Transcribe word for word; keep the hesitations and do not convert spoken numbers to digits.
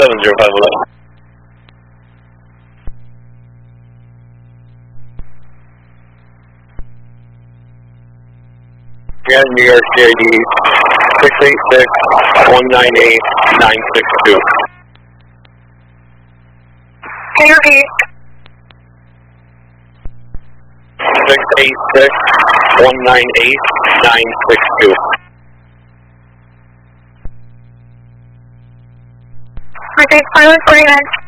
seven zero five eleven. Yeah, New York C I D six eight six, one nine eight, nine six two. Can you repeat? six eight six, one nine eight, nine six two. Okay, pilot forty-nine.